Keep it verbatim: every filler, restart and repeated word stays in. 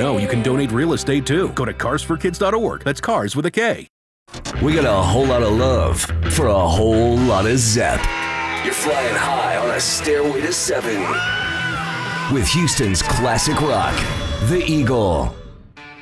know you can donate real estate too. Go to cars for kids dot org. That's cars with a K. We got a whole lot of love for a whole lot of zep. You're flying high on a stairway to seven with Houston's classic rock, The Eagle.